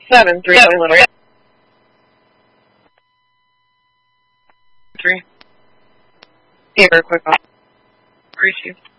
7-3 little 3. Give her a quick call. Appreciate you.